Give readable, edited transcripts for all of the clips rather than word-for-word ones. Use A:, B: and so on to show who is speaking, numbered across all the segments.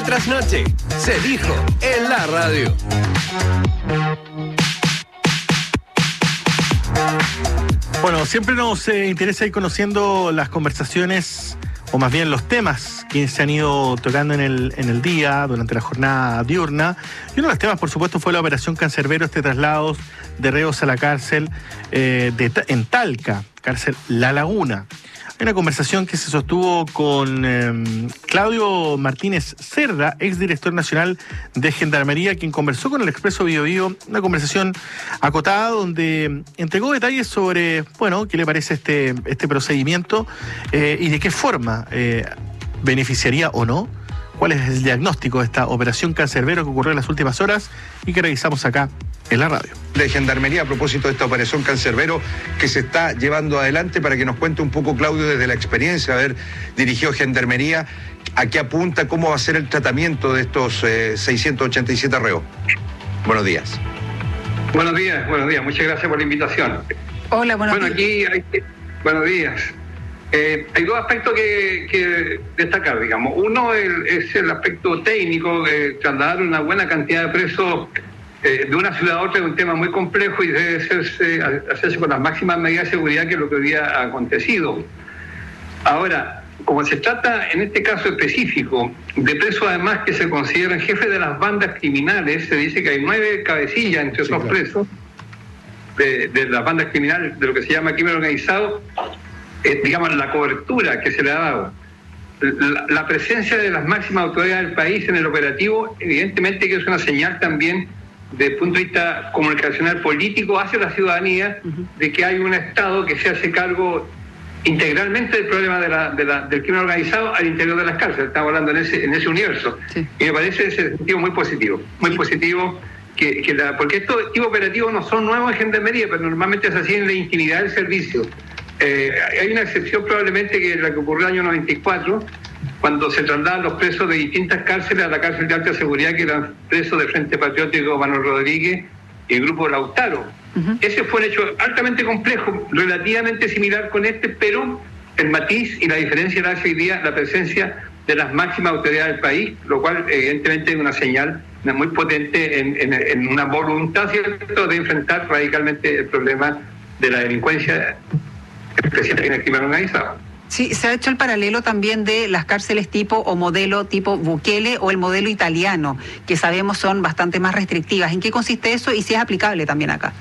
A: Tras noche, se dijo en la radio.
B: Bueno, siempre nos interesa ir conociendo las conversaciones, o más bien los temas que se han ido tocando en el día, durante la jornada diurna. Y uno de los temas, por supuesto, fue la Operación Cancerbero, traslados de reos a la cárcel en Talca, cárcel La Laguna. Hay una conversación que se sostuvo con Claudio Martínez Cerda, exdirector nacional de Gendarmería, quien conversó con el Expreso Biobío, una conversación acotada donde entregó detalles sobre, bueno, qué le parece este procedimiento y de qué forma beneficiaría o no, cuál es el diagnóstico de esta operación Cancerbero que ocurrió en las últimas horas y que revisamos acá en la radio.
C: De Gendarmería a propósito de esta operación Cancerbero que se está llevando adelante, para que nos cuente un poco, Claudio, desde la experiencia de haber dirigido Gendarmería, a qué apunta, cómo va a ser el tratamiento de estos 687 reos. Buenos días.
D: Buenos días, muchas gracias por la invitación.
E: Hola, buenos días.
D: Buenos días. Hay dos aspectos que destacar, digamos. Uno es el aspecto técnico, trasladar una buena cantidad de presos de una ciudad a otra es un tema muy complejo y debe hacerse con las máximas medidas de seguridad, que es lo que hoy ha acontecido. Ahora, como se trata en este caso específico de presos además que se consideran jefes de las bandas criminales, se dice que hay 9 cabecillas entre esos presos de las bandas criminales, de lo que se llama crimen organizado, digamos, la cobertura que se le ha dado. La presencia de las máximas autoridades del país en el operativo, evidentemente que es una señal también desde el punto de vista comunicacional político hacia la ciudadanía, de que hay un Estado que se hace cargo integralmente del problema del crimen organizado al interior de las cárceles. Estamos hablando en ese universo. Sí. Y me parece ese sentido muy positivo. Muy positivo, porque estos tipos operativos no son nuevos en Gendarmería, pero normalmente se hacían en la intimidad del servicio. Hay una excepción probablemente, que es la que ocurrió en el año 94, cuando se trasladaban los presos de distintas cárceles a la cárcel de alta seguridad, que eran presos del Frente Patriótico Manuel Rodríguez y el grupo Lautaro. Ese fue un hecho altamente complejo, relativamente similar con este, pero el matiz y la diferencia era hoy día la presencia de las máximas autoridades del país, lo cual evidentemente es una señal muy potente en una voluntad, ¿cierto?, de enfrentar radicalmente el problema de la delincuencia, especialmente en el crimen organizado.
E: Sí, se ha hecho el paralelo también de las cárceles tipo o modelo tipo Bukele o el modelo italiano, que sabemos son bastante más restrictivas. ¿En qué consiste eso y si es aplicable también acá?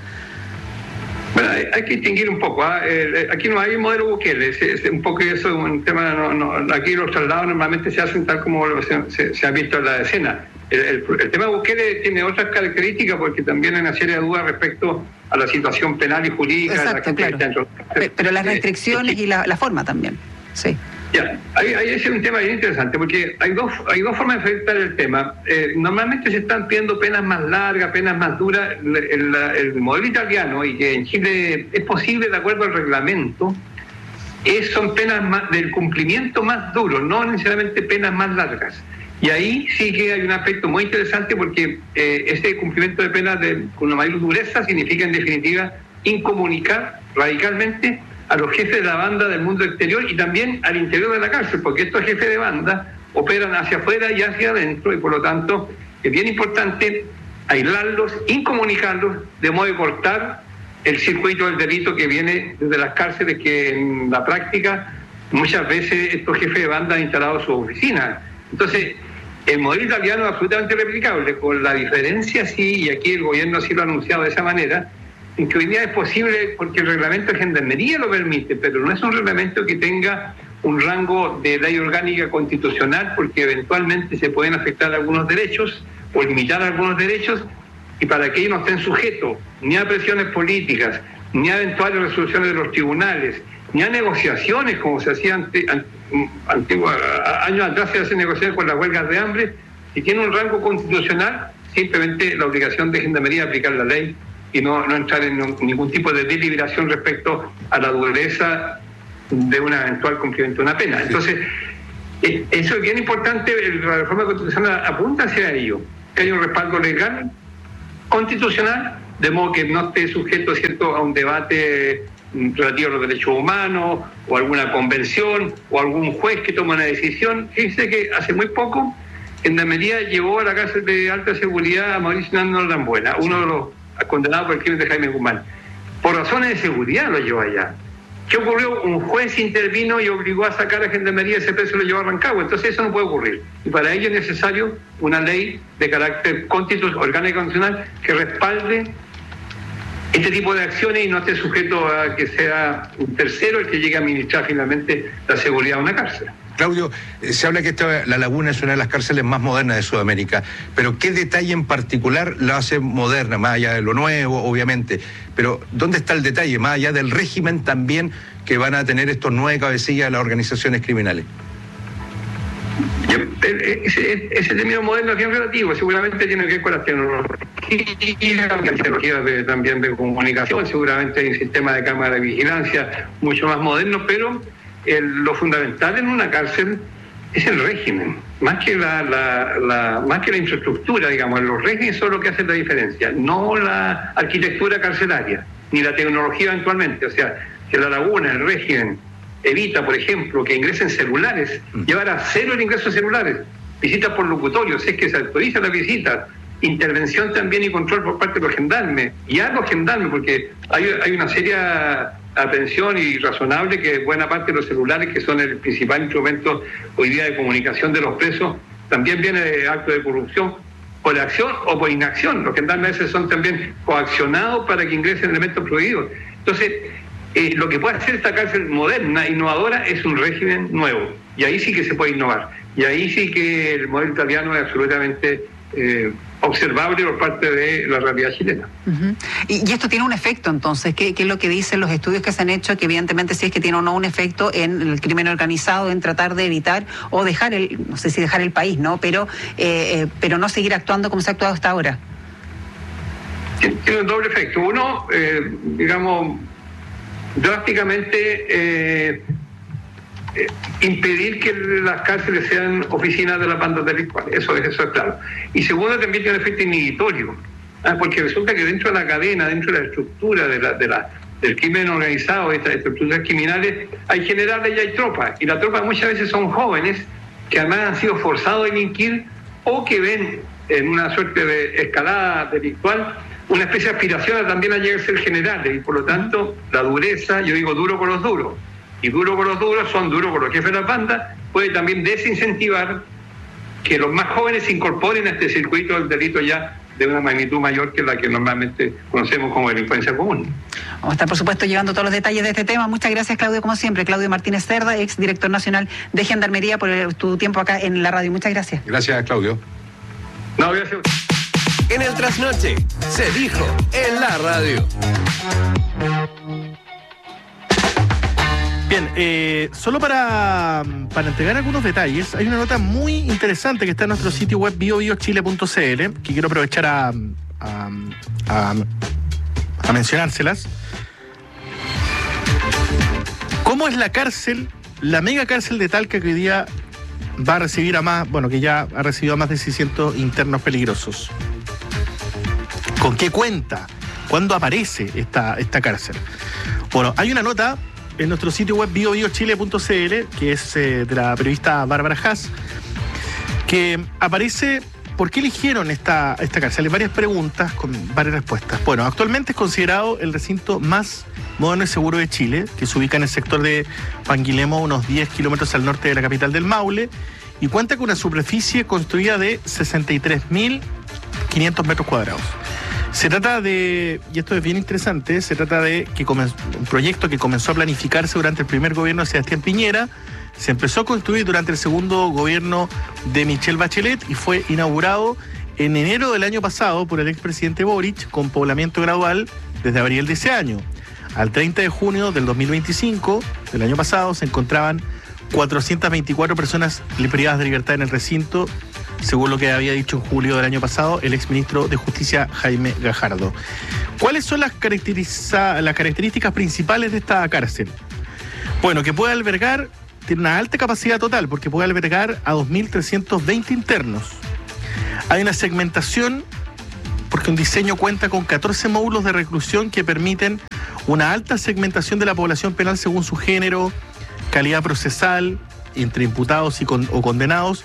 D: Bueno, hay que distinguir un poco. Aquí no hay modelo Bukele, es un poco eso, un tema. Aquí los traslados normalmente se hacen tal como se ha visto en la escena. El tema Bukele tiene otras características, porque también hay una serie de dudas respecto a la situación penal y jurídica.
E: Exacto, de la gente, claro. Pero las restricciones y la forma también. Sí.
D: Ya, ahí es un tema bien interesante, porque hay dos formas de enfrentar el tema. Normalmente se están pidiendo penas más largas, penas más duras. El modelo italiano, y que en Chile es posible de acuerdo al reglamento, son penas del cumplimiento más duro, no necesariamente penas más largas. Y ahí sí que hay un aspecto muy interesante, porque ese cumplimiento de penas con una mayor dureza significa, en definitiva, incomunicar radicalmente a los jefes de la banda del mundo exterior y también al interior de la cárcel, porque estos jefes de banda operan hacia afuera y hacia adentro, y por lo tanto es bien importante aislarlos, incomunicarlos, de modo de cortar el circuito del delito que viene desde las cárceles, que en la práctica muchas veces estos jefes de banda han instalado sus oficinas. Entonces, el modelo italiano es absolutamente replicable, con la diferencia, sí, y aquí el gobierno sí lo ha anunciado de esa manera, en que hoy día es posible, porque el reglamento de Gendarmería lo permite, pero no es un reglamento que tenga un rango de ley orgánica constitucional, porque eventualmente se pueden afectar algunos derechos o limitar algunos derechos, y para que ellos no estén sujetos ni a presiones políticas, ni a eventuales resoluciones de los tribunales, ni a negociaciones como se hacía años atrás. Se hacen negociaciones con las huelgas de hambre. Si tiene un rango constitucional, simplemente la obligación de Gendarmería es aplicar la ley y no entrar en ningún tipo de deliberación respecto a la dureza de un eventual cumplimiento de una pena. Entonces, eso es bien importante. La reforma constitucional apunta hacia ello, que haya un respaldo legal, constitucional, de modo que no esté sujeto, ¿cierto?, a un debate relativo a los derechos humanos, o alguna convención, o algún juez que toma una decisión. Fíjense que hace muy poco Gendarmería llevó a la cárcel de alta seguridad a Mauricio Nando Rambuena, uno de los condenados por el crimen de Jaime Guzmán. Por razones de seguridad lo llevó allá. ¿Qué ocurrió? Un juez intervino y obligó a sacar a Gendarmería, ese preso lo llevó a Rancagua. Entonces eso no puede ocurrir. Y para ello es necesario una ley de carácter orgánica constitucional que respalde este tipo de acciones y no esté sujeto a que sea un tercero el que llegue a administrar finalmente la seguridad de una cárcel.
C: Claudio, se habla que La Laguna es una de las cárceles más modernas de Sudamérica, pero ¿qué detalle en particular la hace moderna? Más allá de lo nuevo, obviamente, pero ¿dónde está el detalle? Más allá del régimen también que van a tener estos 9 cabecillas de las organizaciones criminales.
D: Ese término moderno es bien relativo, seguramente tiene que ver con las tecnologías también de comunicación, seguramente hay un sistema de cámara de vigilancia mucho más moderno, pero lo fundamental en una cárcel es el régimen, más que más que la infraestructura, digamos. Los regímenes son lo que hacen la diferencia, no la arquitectura carcelaria, ni la tecnología eventualmente. O sea, que La Laguna, el régimen, evita, por ejemplo, que ingresen celulares, llevar a cero el ingreso de celulares, visitas por locutorio, si es que se autorizan las visitas, intervención también y control por parte de los gendarmes, y a los gendarmes, porque hay una seria atención y razonable que buena parte de los celulares, que son el principal instrumento hoy día de comunicación de los presos, también viene de actos de corrupción, por acción o por inacción. Los gendarmes a veces son también coaccionados para que ingresen elementos prohibidos. Entonces, lo que puede hacer esta cárcel moderna, innovadora, es un régimen nuevo, y ahí sí que se puede innovar, y ahí sí que el modelo italiano es absolutamente observable por parte de la realidad chilena.
E: Uh-huh. Y esto tiene un efecto, entonces, ¿qué es lo que dicen los estudios que se han hecho? Que evidentemente sí es que tiene o no un efecto en el crimen organizado, en tratar de evitar o dejar no sé si dejar el país, ¿no? Pero no seguir actuando como se ha actuado hasta ahora.
D: Tiene un doble efecto. Uno, digamos, drásticamente impedir que las cárceles sean oficinas de las bandas delictuales, eso es claro. Y segundo, también tiene un efecto inhibitorio, porque resulta que dentro de la cadena, dentro de la estructura del crimen organizado, de estas estructuras criminales, hay generales y hay tropas, y las tropas muchas veces son jóvenes que además han sido forzados a delinquir o que ven en una suerte de escalada delictual una especie de aspiración también a llegar a ser generales, y por lo tanto la dureza, yo digo duro con los duros, y duro con los duros son duros con los jefes de las bandas, puede también desincentivar que los más jóvenes se incorporen a este circuito del delito ya de una magnitud mayor que la que normalmente conocemos como delincuencia común.
E: Vamos a estar, por supuesto, llevando todos los detalles de este tema. Muchas gracias, Claudio, como siempre. Claudio Martínez Cerda, ex director nacional de Gendarmería, por tu tiempo acá en la radio. Muchas gracias.
C: Gracias, Claudio.
D: No, gracias.
A: En el Trasnoche, se dijo en la radio.
B: Bien, solo para entregar algunos detalles, hay una nota muy interesante que está en nuestro sitio web biobiochile.cl, que quiero aprovechar a mencionárselas. ¿Cómo es la cárcel, la mega cárcel de Talca, que hoy día va a recibir que ya ha recibido a más de 600 internos peligrosos? ¿Con qué cuenta? ¿Cuándo aparece esta cárcel? Bueno, hay una nota en nuestro sitio web biobiochile.cl, que es de la periodista Bárbara Haas, que aparece por qué eligieron esta cárcel. Hay varias preguntas con varias respuestas. Bueno, actualmente es considerado el recinto más moderno y seguro de Chile, que se ubica en el sector de Panguilemo, unos 10 kilómetros al norte de la capital del Maule, y cuenta con una superficie construida de 63.500 metros cuadrados. Se trata de, y esto es bien interesante, se trata de un proyecto que comenzó a planificarse durante el primer gobierno de Sebastián Piñera, se empezó a construir durante el segundo gobierno de Michelle Bachelet y fue inaugurado en enero del año pasado por el expresidente Boric, con poblamiento gradual desde abril de ese año. Al 30 de junio del 2025, del año pasado, se encontraban 424 personas privadas de libertad en el recinto, según lo que había dicho en julio del año pasado el exministro de Justicia Jaime Gajardo. ¿Cuáles son las características principales de esta cárcel? Bueno, que puede albergar, tiene una alta capacidad total, porque puede albergar a 2.320 internos. Hay una segmentación, porque un diseño cuenta con 14 módulos de reclusión que permiten una alta segmentación de la población penal según su género, calidad procesal, entre imputados o condenados,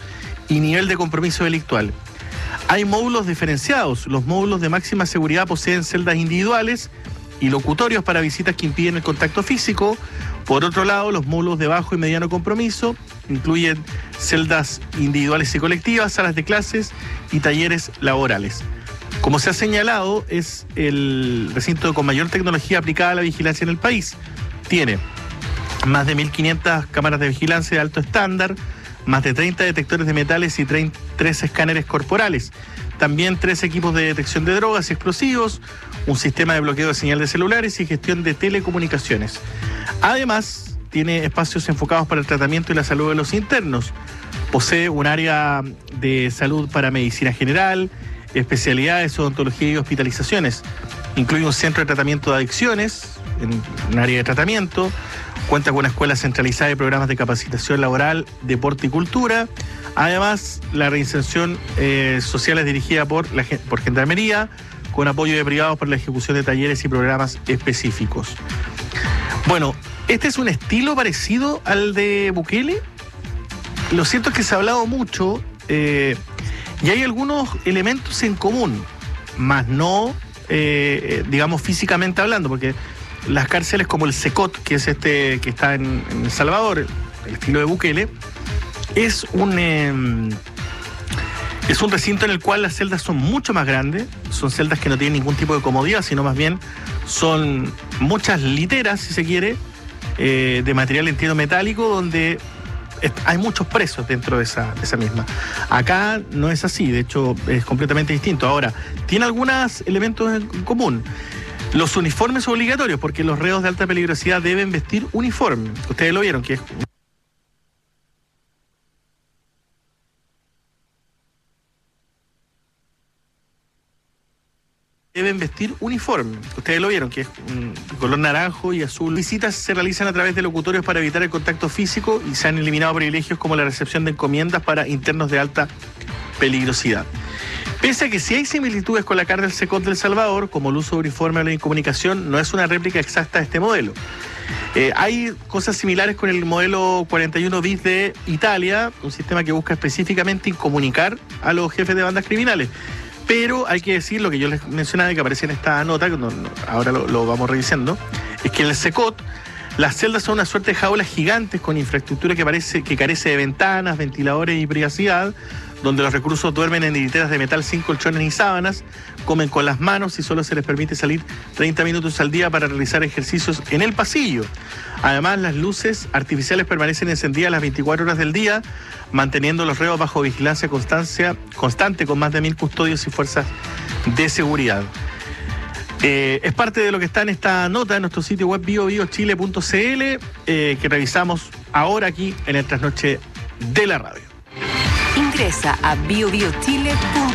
B: y nivel de compromiso delictual. Hay módulos diferenciados. Los módulos de máxima seguridad poseen celdas individuales y locutorios para visitas que impiden el contacto físico. Por otro lado, los módulos de bajo y mediano compromiso incluyen celdas individuales y colectivas, salas de clases y talleres laborales. Como se ha señalado, es el recinto con mayor tecnología aplicada a la vigilancia en el país. Tiene más de 1.500 cámaras de vigilancia de alto estándar, más de 30 detectores de metales y 3 escáneres corporales. También 3 equipos de detección de drogas y explosivos, un sistema de bloqueo de señal de celulares y gestión de telecomunicaciones. Además, tiene espacios enfocados para el tratamiento y la salud de los internos. Posee un área de salud para medicina general, especialidades, odontología y hospitalizaciones. Incluye un centro de tratamiento de adicciones, en un área de tratamiento. Cuenta con una escuela centralizada de programas de capacitación laboral, deporte y cultura. Además, la reinserción social es dirigida por Gendarmería, con apoyo de privados para la ejecución de talleres y programas específicos. Bueno, este es un estilo parecido al de Bukele. Lo cierto es que se ha hablado mucho y hay algunos elementos en común, más no, digamos, físicamente hablando, porque las cárceles como el Secot, que es este que está en El Salvador, el estilo de Bukele, es un recinto en el cual las celdas son mucho más grandes, son celdas que no tienen ningún tipo de comodidad, sino más bien son muchas literas, si se quiere, de material entiendo metálico, donde hay muchos presos dentro de esa misma. Acá no es así, de hecho es completamente distinto. Ahora, tiene algunos elementos en común. Los uniformes obligatorios, porque los reos de alta peligrosidad deben vestir uniforme. Ustedes lo vieron, que es... Deben vestir uniforme. Ustedes lo vieron, que es un color naranjo y azul. Visitas se realizan a través de locutorios para evitar el contacto físico y se han eliminado privilegios como la recepción de encomiendas para internos de alta peligrosidad. Pese a que sí hay similitudes con la cárcel Secot del Salvador, como el uso de uniforme o la incomunicación, no es una réplica exacta de este modelo. Hay cosas similares con el modelo 41 bis de Italia, un sistema que busca específicamente incomunicar a los jefes de bandas criminales. Pero hay que decir lo que yo les mencionaba y que aparece en esta nota, que ahora lo vamos revisando, es que en el Secot las celdas son una suerte de jaulas gigantes con infraestructura que carece de ventanas, ventiladores y privacidad, donde los reclusos duermen en literas de metal sin colchones ni sábanas, comen con las manos y solo se les permite salir 30 minutos al día para realizar ejercicios en el pasillo. Además, las luces artificiales permanecen encendidas las 24 horas del día, manteniendo a los reos bajo vigilancia constante con más de 1.000 custodios y fuerzas de seguridad. Es parte de lo que está en esta nota en nuestro sitio web biobiochile.cl, que revisamos ahora aquí en el Trasnoche de la Radio.
F: Ingresa a biobiochile.cl.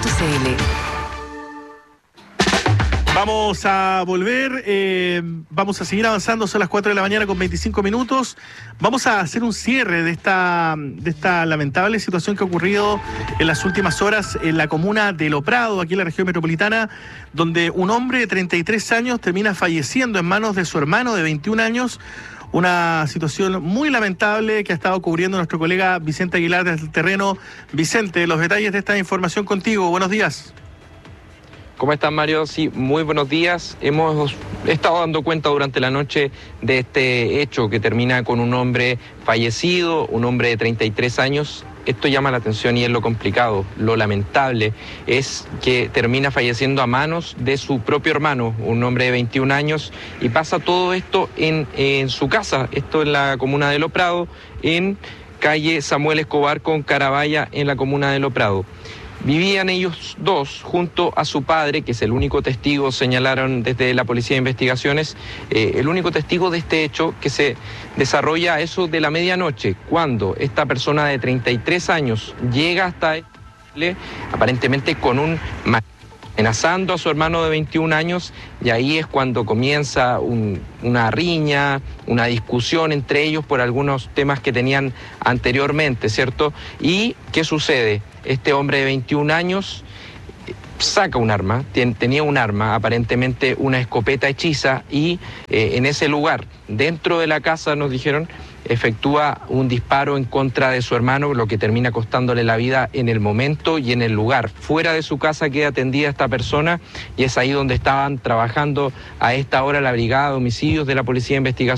B: Vamos a volver, vamos a seguir avanzando, son las 4 de la mañana con 25 minutos. Vamos a hacer un cierre de esta lamentable situación que ha ocurrido en las últimas horas en la comuna de Lo Prado, aquí en la región metropolitana, donde un hombre de 33 años termina falleciendo en manos de su hermano de 21 años. Una situación muy lamentable que ha estado cubriendo nuestro colega Vicente Aguilar desde el terreno. Vicente, los detalles de esta información contigo. Buenos días.
G: ¿Cómo estás, Mario? Sí, muy buenos días. Hemos estado dando cuenta durante la noche de este hecho que termina con un hombre fallecido, un hombre de 33 años. Esto llama la atención y es lo complicado, lo lamentable, es que termina falleciendo a manos de su propio hermano, un hombre de 21 años, y pasa todo esto en su casa, esto en la comuna de Lo Prado, en calle Samuel Escobar con Carabaya, en la comuna de Lo Prado. Vivían ellos dos junto a su padre, que es el único testigo, señalaron desde la Policía de Investigaciones, el único testigo de este hecho que se desarrolla a eso de la medianoche, cuando esta persona de 33 años llega hasta él, aparentemente con amenazando a su hermano de 21 años, y ahí es cuando comienza una riña, una discusión entre ellos por algunos temas que tenían anteriormente, ¿cierto? ¿Y qué sucede? Este hombre de 21 años saca un arma, tenía un arma, aparentemente una escopeta hechiza, y en ese lugar, dentro de la casa, nos dijeron, efectúa un disparo en contra de su hermano, lo que termina costándole la vida en el momento y en el lugar. Fuera de su casa queda atendida esta persona, y es ahí donde estaban trabajando a esta hora la Brigada de Homicidios de la Policía de Investigación.